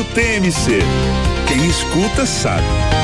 TMC. Quem escuta sabe.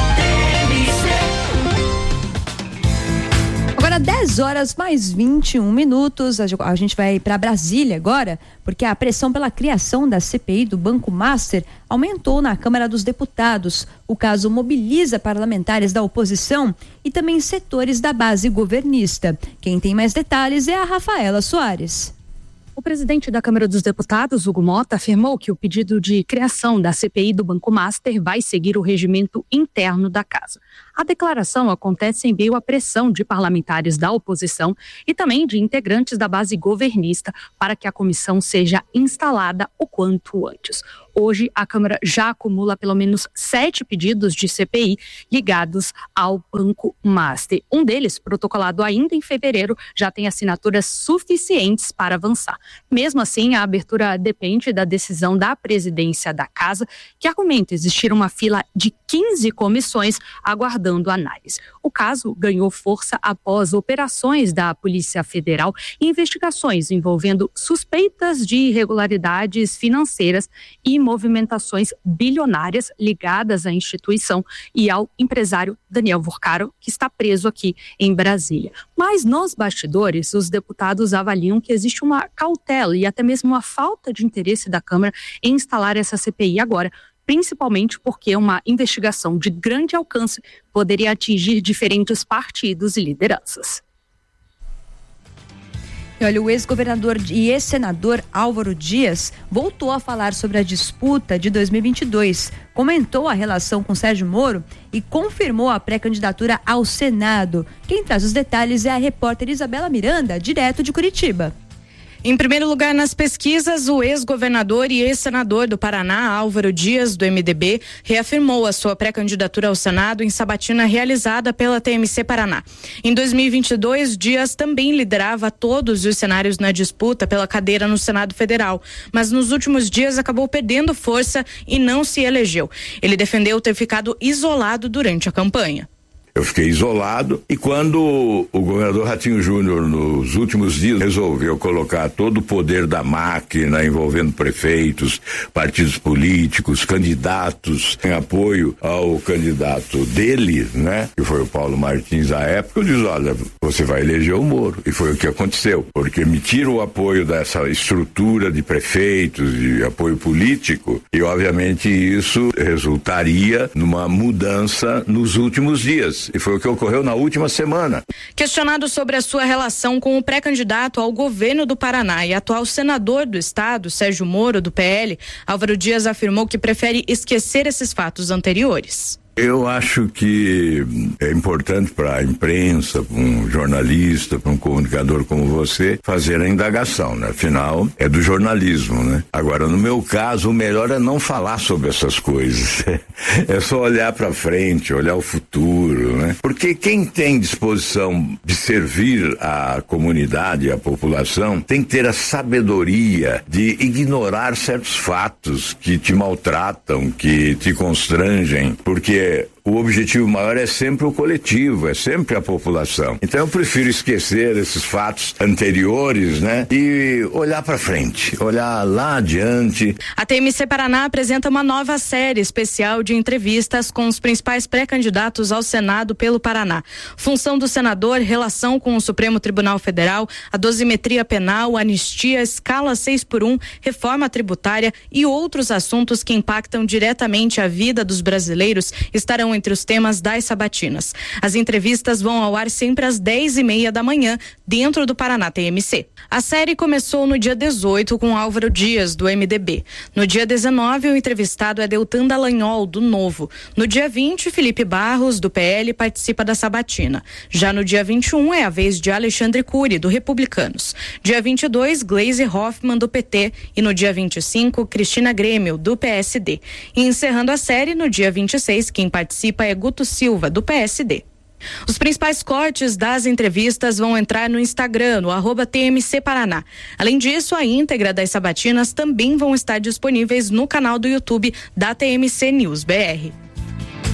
Agora 10h mais 21. A gente vai para Brasília agora, porque a pressão pela criação da CPI do Banco Master aumentou na Câmara dos Deputados. O caso mobiliza parlamentares da oposição e também setores da base governista. Quem tem mais detalhes é a Rafaela Soares. O presidente da Câmara dos Deputados, Hugo Mota, afirmou que o pedido de criação da CPI do Banco Master vai seguir o regimento interno da casa. A declaração acontece em meio à pressão de parlamentares da oposição e também de integrantes da base governista para que a comissão seja instalada o quanto antes. Hoje, a Câmara já acumula pelo menos 7 pedidos de CPI ligados ao Banco Master. Um deles, protocolado ainda em fevereiro, já tem assinaturas suficientes para avançar. Mesmo assim, a abertura depende da decisão da presidência da casa, que argumenta existir uma fila de 15 comissões aguardando análise. O caso ganhou força após operações da Polícia Federal e investigações envolvendo suspeitas de irregularidades financeiras e movimentações bilionárias ligadas à instituição e ao empresário Daniel Vorcaro, que está preso aqui em Brasília. Mas nos bastidores, os deputados avaliam que existe uma cautela e até mesmo uma falta de interesse da Câmara em instalar essa CPI agora, principalmente porque uma investigação de grande alcance poderia atingir diferentes partidos e lideranças. Olha, o ex-governador e ex-senador Álvaro Dias voltou a falar sobre a disputa de 2022, comentou a relação com Sérgio Moro e confirmou a pré-candidatura ao Senado. Quem traz os detalhes é a repórter Isabela Miranda, direto de Curitiba. Em primeiro lugar nas pesquisas, o ex-governador e ex-senador do Paraná, Álvaro Dias, do MDB, reafirmou a sua pré-candidatura ao Senado em sabatina realizada pela TMC Paraná. Em 2022, Dias também liderava todos os cenários na disputa pela cadeira no Senado Federal, mas nos últimos dias acabou perdendo força e não se elegeu. Ele defendeu ter ficado isolado durante a campanha. Eu fiquei isolado e quando o governador Ratinho Júnior, nos últimos dias, resolveu colocar todo o poder da máquina envolvendo prefeitos, partidos políticos, candidatos, em apoio ao candidato dele, né? Que foi o Paulo Martins à época, eu disse, olha, você vai eleger o Moro. E foi o que aconteceu, porque me tira o apoio dessa estrutura de prefeitos, de apoio político, e obviamente isso resultaria numa mudança nos últimos dias. E foi o que ocorreu na última semana. Questionado sobre a sua relação com o pré-candidato ao governo do Paraná e atual senador do estado, Sérgio Moro, do PL, Álvaro Dias afirmou que prefere esquecer esses fatos anteriores. Eu acho que é importante para a imprensa, para um jornalista, para um comunicador como você, fazer a indagação, né? Afinal, é do jornalismo, né? Agora, no meu caso, o melhor é não falar sobre essas coisas. É só olhar para frente, olhar o futuro, né? Porque quem tem disposição de servir a comunidade, a população, tem que ter a sabedoria de ignorar certos fatos que te maltratam, que te constrangem, porque o objetivo maior é sempre o coletivo, é sempre a população. Então eu prefiro esquecer esses fatos anteriores, né? E olhar para frente, olhar lá adiante. A TMC Paraná apresenta uma nova série especial de entrevistas com os principais pré-candidatos ao Senado pelo Paraná. Função do senador, relação com o Supremo Tribunal Federal, a dosimetria penal, anistia, escala 6x1, reforma tributária e outros assuntos que impactam diretamente a vida dos brasileiros estarão entre os temas das sabatinas. As entrevistas vão ao ar sempre às 10h30 da manhã, dentro do Paraná TMC. A série começou no dia 18 com Álvaro Dias, do MDB. No dia 19, o entrevistado é Deltan Dallagnol, do Novo. No dia 20, Felipe Barros, do PL, participa da sabatina. Já no dia 21, é a vez de Alexandre Cury, do Republicanos. Dia 22, Gleisi Hoffmann, do PT. E no dia 25, Cristina Grêmio, do PSD. E encerrando a série, no dia 26, quem participa é Guto Silva, do PSD. Os principais cortes das entrevistas vão entrar no Instagram, no @TMC Paraná. Além disso, a íntegra das sabatinas também vão estar disponíveis no canal do YouTube da TMC News BR.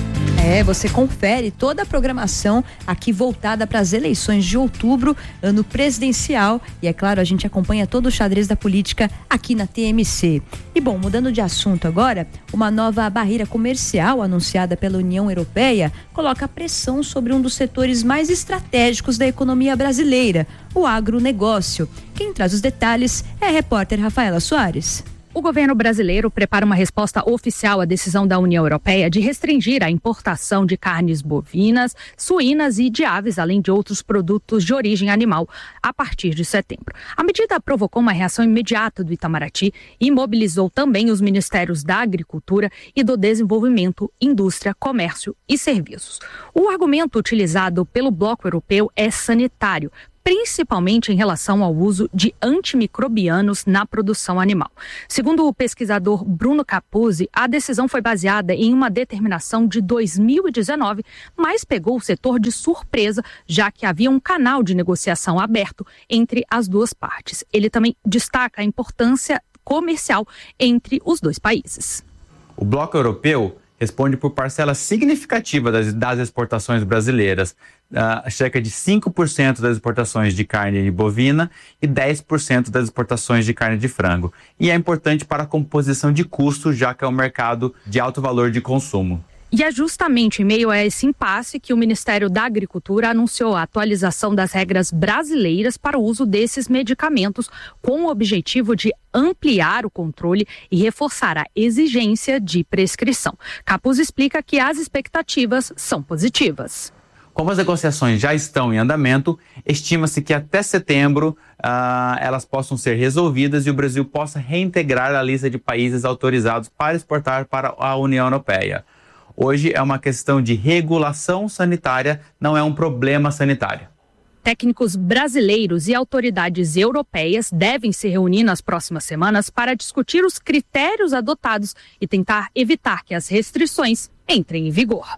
Você confere toda a programação aqui voltada para as eleições de outubro, ano presidencial, e é claro, a gente acompanha todo o xadrez da política aqui na TMC. E bom, mudando de assunto agora, uma nova barreira comercial anunciada pela União Europeia coloca pressão sobre um dos setores mais estratégicos da economia brasileira, o agronegócio. Quem traz os detalhes é a repórter Rafaela Soares. O governo brasileiro prepara uma resposta oficial à decisão da União Europeia de restringir a importação de carnes bovinas, suínas e de aves, além de outros produtos de origem animal, a partir de setembro. A medida provocou uma reação imediata do Itamaraty e mobilizou também os ministérios da Agricultura e do Desenvolvimento, Indústria, Comércio e Serviços. O argumento utilizado pelo bloco europeu é sanitário, principalmente em relação ao uso de antimicrobianos na produção animal. Segundo o pesquisador Bruno Capuzzi, a decisão foi baseada em uma determinação de 2019, mas pegou o setor de surpresa, já que havia um canal de negociação aberto entre as duas partes. Ele também destaca a importância comercial entre os dois países. O bloco europeu responde por parcela significativa das exportações brasileiras, cerca de 5% das exportações de carne bovina e 10% das exportações de carne de frango. E é importante para a composição de custos, já que é um mercado de alto valor de consumo. E é justamente em meio a esse impasse que o Ministério da Agricultura anunciou a atualização das regras brasileiras para o uso desses medicamentos, com o objetivo de ampliar o controle e reforçar a exigência de prescrição. Capuzzi explica que as expectativas são positivas. Como as negociações já estão em andamento, estima-se que até setembro elas possam ser resolvidas e o Brasil possa reintegrar a lista de países autorizados para exportar para a União Europeia. Hoje é uma questão de regulação sanitária, não é um problema sanitário. Técnicos brasileiros e autoridades europeias devem se reunir nas próximas semanas para discutir os critérios adotados e tentar evitar que as restrições entrem em vigor.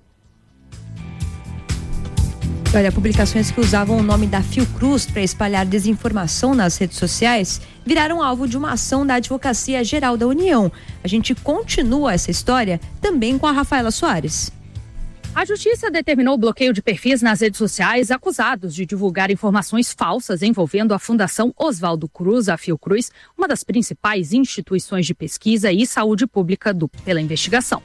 Olha, publicações que usavam o nome da Fiocruz para espalhar desinformação nas redes sociais viraram alvo de uma ação da Advocacia Geral da União. A gente continua essa história também com a Rafaela Soares. A Justiça determinou o bloqueio de perfis nas redes sociais acusados de divulgar informações falsas envolvendo a Fundação Oswaldo Cruz, a Fiocruz, uma das principais instituições de pesquisa e saúde pública pela investigação.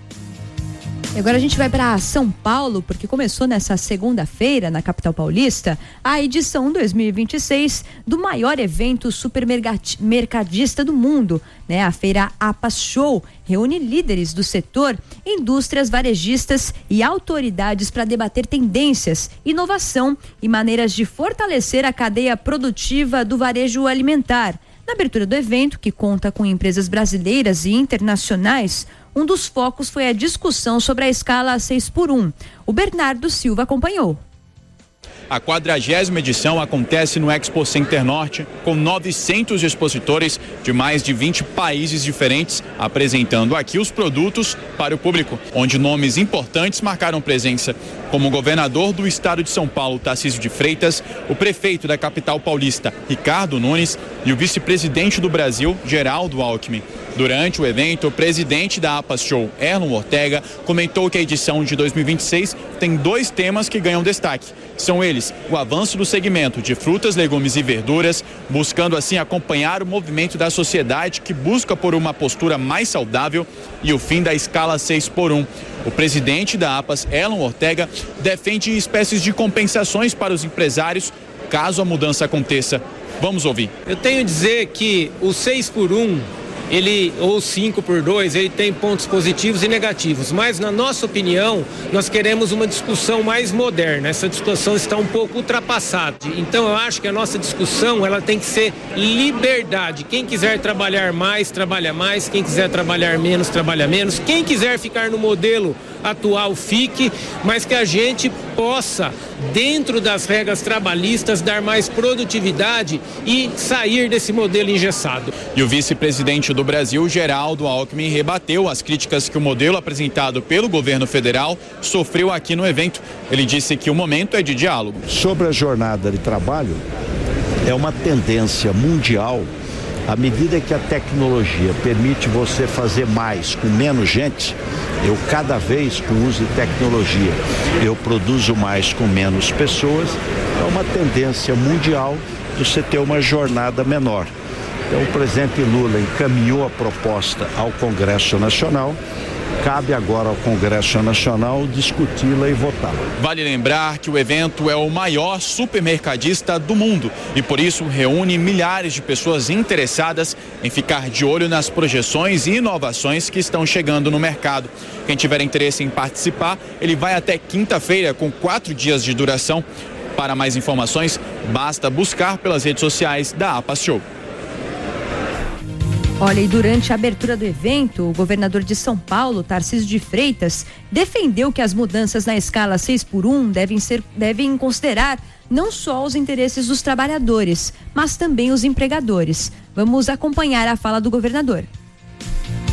E agora a gente vai para São Paulo, porque começou nessa segunda-feira, na capital paulista, a edição 2026 do maior evento supermercadista do mundo, né? A feira APAS Show reúne líderes do setor, indústrias varejistas e autoridades para debater tendências, inovação e maneiras de fortalecer a cadeia produtiva do varejo alimentar. Na abertura do evento, que conta com empresas brasileiras e internacionais, um dos focos foi a discussão sobre a escala 6x1. O Bernardo Silva acompanhou. A 40ª edição acontece no Expo Center Norte, com 900 expositores de mais de 20 países diferentes, apresentando aqui os produtos para o público, onde nomes importantes marcaram presença, como o governador do estado de São Paulo, Tarcísio de Freitas, o prefeito da capital paulista, Ricardo Nunes, e o vice-presidente do Brasil, Geraldo Alckmin. Durante o evento, o presidente da APAS Show, Erlon Ortega, comentou que a edição de 2026 tem 2 temas que ganham destaque. São eles o avanço do segmento de frutas, legumes e verduras, buscando assim acompanhar o movimento da sociedade que busca por uma postura mais saudável, e o fim da escala 6x1. O presidente da APAS, Erlon Ortega, defende espécies de compensações para os empresários caso a mudança aconteça. Vamos ouvir. Eu tenho a dizer que o 6x1, ou 5x2, ele tem pontos positivos e negativos, mas na nossa opinião, nós queremos uma discussão mais moderna. Essa discussão está um pouco ultrapassada. Então eu acho que a nossa discussão, ela tem que ser liberdade. Quem quiser trabalhar mais, trabalha mais. Quem quiser trabalhar menos, trabalha menos. Quem quiser ficar no modelo atual, fique, mas que a gente possa, dentro das regras trabalhistas, dar mais produtividade e sair desse modelo engessado. E o vice-presidente do Brasil, Geraldo Alckmin, rebateu as críticas que o modelo apresentado pelo governo federal sofreu aqui no evento. Ele disse que o momento é de diálogo. Sobre a jornada de trabalho, é uma tendência mundial À medida que a tecnologia permite você fazer mais com menos gente, eu cada vez com o uso de tecnologia, eu produzo mais com menos pessoas, é uma tendência mundial de você ter uma jornada menor. Então o presidente Lula encaminhou a proposta ao Congresso Nacional, cabe agora ao Congresso Nacional discuti-la e votá-la. Vale lembrar que o evento é o maior supermercadista do mundo e por isso reúne milhares de pessoas interessadas em ficar de olho nas projeções e inovações que estão chegando no mercado. Quem tiver interesse em participar, ele vai até quinta-feira com 4 dias de duração. Para mais informações, basta buscar pelas redes sociais da APA Show. Olha, e durante a abertura do evento, o governador de São Paulo, Tarcísio de Freitas, defendeu que as mudanças na escala 6x1 devem considerar não só os interesses dos trabalhadores, mas também os empregadores. Vamos acompanhar a fala do governador.